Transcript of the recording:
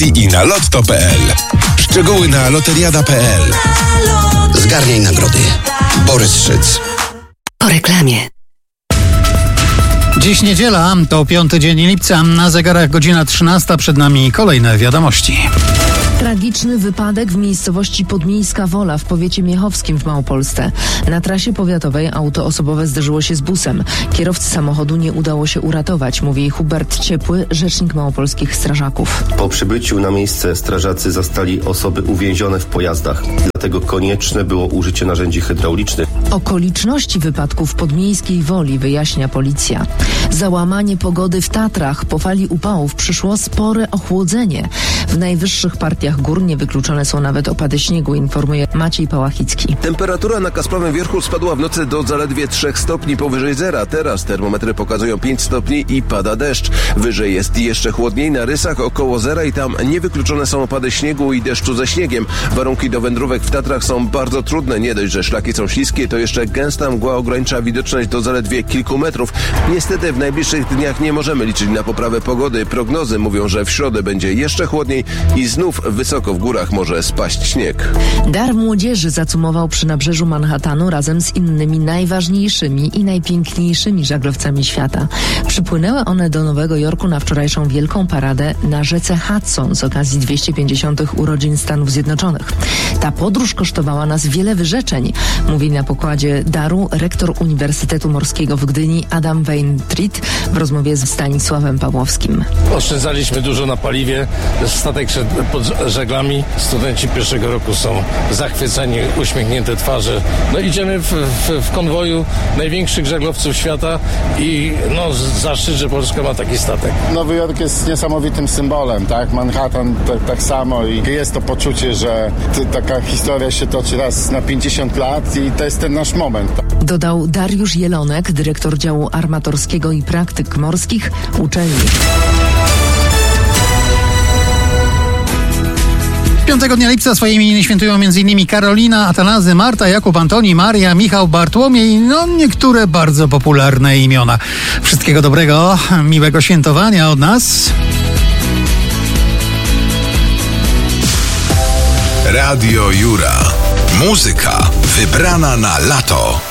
i na lotto.pl. Szczegóły na loteriada.pl. Zgarniaj nagrody. Borys Szyc. Po reklamie. Dziś niedziela, to 5 dzień lipca, na zegarach godzina 13, przed nami kolejne wiadomości. Tragiczny wypadek w miejscowości Podmiejska Wola w powiecie miechowskim w Małopolsce. Na trasie powiatowej auto osobowe zderzyło się z busem. Kierowcy samochodu nie udało się uratować, mówi Hubert Ciepły, rzecznik małopolskich strażaków. Po przybyciu na miejsce strażacy zastali osoby uwięzione w pojazdach. Dlatego konieczne było użycie narzędzi hydraulicznych. Okoliczności wypadku w Podmiejskiej Woli wyjaśnia policja. Załamanie pogody w Tatrach. Po fali upałów przyszło spore ochłodzenie. W najwyższych partiach gór niewykluczone są nawet opady śniegu, informuje Maciej Pałachicki. Temperatura na Kasprawym Wierchu spadła w nocy do zaledwie 3 stopni powyżej zera. Teraz termometry pokazują 5 stopni i pada deszcz. Wyżej jest jeszcze chłodniej, na Rysach około zera i tam niewykluczone są opady śniegu i deszczu ze śniegiem. Warunki do wędrówek w Tatrach są bardzo trudne. Nie dość, że szlaki są śliskie, to jeszcze gęsta mgła ogranicza widoczność do zaledwie kilku metrów. Niestety w najbliższych dniach nie możemy liczyć na poprawę pogody. Prognozy mówią, że w środę będzie jeszcze chłodniej i znów wysoko w górach może spaść śnieg. Dar młodzieży zacumował przy nabrzeżu Manhattanu razem z innymi najważniejszymi i najpiękniejszymi żaglowcami świata. Przypłynęły one do Nowego Jorku na wczorajszą wielką paradę na rzece Hudson z okazji 250. urodzin Stanów Zjednoczonych. Ta podróż kosztowała nas wiele wyrzeczeń, mówi na pokładzie daru rektor Uniwersytetu Morskiego w Gdyni Adam Weintritt w rozmowie z Stanisławem Pawłowskim. Oszczędzaliśmy dużo na paliwie, statek szedł pod żaglami, studenci pierwszego roku są zachwyceni, uśmiechnięte twarze. No idziemy w konwoju największych żaglowców świata i zaszczyt, że Polska ma taki statek. Nowy Jork jest niesamowitym symbolem, tak? Manhattan tak samo i jest to poczucie, że taka historia się toczy raz na 50 lat i to jest ten nasz moment. Dodał Dariusz Jelonek, dyrektor działu armatorskiego i praktyk morskich uczelni. 5 dnia lipca swoje imieniny świętują m.in. Karolina, Atanazy, Marta, Jakub, Antoni, Maria, Michał, Bartłomiej, niektóre bardzo popularne imiona. Wszystkiego dobrego, miłego świętowania od nas. Radio Jura. Muzyka wybrana na lato.